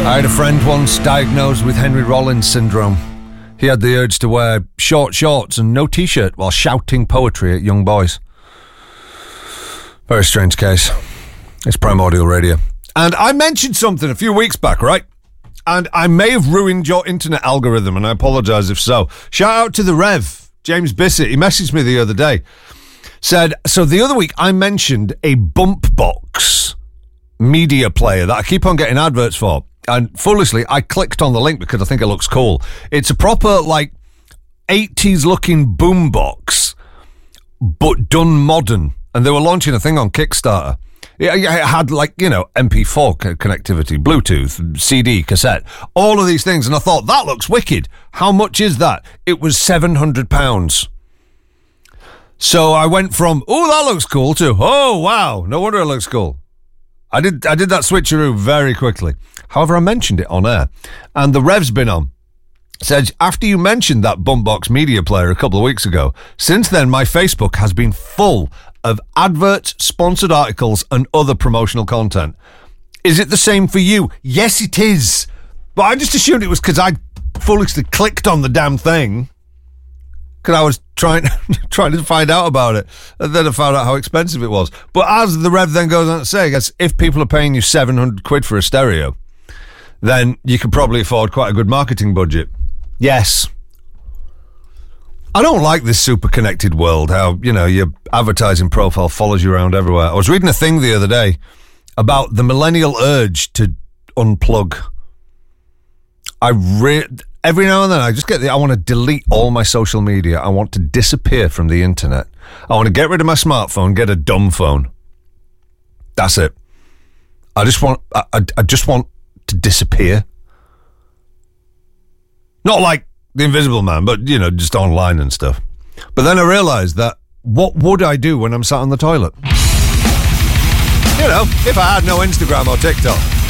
I had a friend once diagnosed with Henry Rollins syndrome. He had the urge to wear short shorts and no t-shirt while shouting poetry at young boys. Very strange case. It's Primordial Radio. And I mentioned something a few weeks back, right? And I may have ruined your internet algorithm, and I apologise if so. Shout out to the Rev, James Bissett. He messaged me the other day. Said, so the other week I mentioned a bump box media player that I keep on getting adverts for. And foolishly, I clicked on the link because I think it looks cool. It's a proper, 80s looking boombox, but done modern. And they were launching a thing on Kickstarter. It had, MP4 connectivity, Bluetooth, CD, cassette, all of these things. And I thought, that looks wicked. How much is that? It was £700. So I went from, oh, that looks cool, to, oh, wow, no wonder it looks cool. I did that switcheroo very quickly. However, I mentioned it on air, and the Rev's been on. Said, after you mentioned that Bumpbox media player a couple of weeks ago, since then my Facebook has been full of adverts, sponsored articles, and other promotional content. Is it the same for you? Yes, it is. But I just assumed it was because I foolishly clicked on the damn thing, because I was trying to find out about it, and then I found out how expensive it was. But as the Rev then goes on to say, I guess if people are paying you £700 for a stereo, then you could probably afford quite a good marketing budget. Yes. I don't like this super connected world, how, your advertising profile follows you around everywhere. I was reading a thing the other day about the millennial urge to unplug. Every now and then I just I want to delete all my social media. I want to disappear from the internet. I want to get rid of my smartphone, get a dumb phone. That's it. I just want to disappear. Not like the Invisible Man, but, just online and stuff. But then I realised that what would I do when I'm sat on the toilet? If I had no Instagram or TikTok.